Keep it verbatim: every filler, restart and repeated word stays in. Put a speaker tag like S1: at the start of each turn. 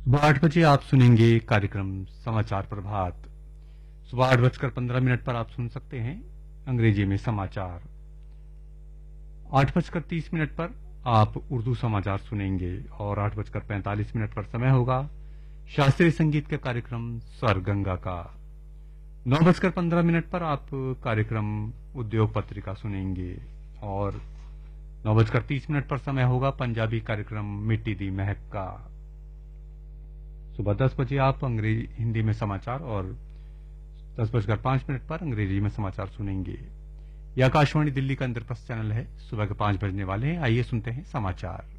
S1: सुबह आठ बजे आप सुनेंगे कार्यक्रम समाचार प्रभात। सुबह आठ बजकर पंद्रह मिनट पर आप सुन सकते हैं अंग्रेजी में समाचार। आठ बजकर तीस मिनट पर आप उर्दू समाचार सुनेंगे और आठ बजकर पैंतालीस मिनट पर समय होगा शास्त्रीय संगीत के कार्यक्रम स्वर गंगा का। नौ बजकर पंद्रह मिनट पर आप कार्यक्रम उद्योग पत्रिका सुनेंगे और नौ बजकर तीस मिनट पर समय होगा पंजाबी कार्यक्रम मिट्टी दी महक का। सुबह दस बजे आप अंग्रेजी हिंदी में समाचार और दस बजकर पांच मिनट पर अंग्रेजी में समाचार सुनेंगे। यह आकाशवाणी दिल्ली का इंद्रप्रस्थ चैनल है। सुबह के पांच बजने वाले हैं, आइए सुनते हैं समाचार।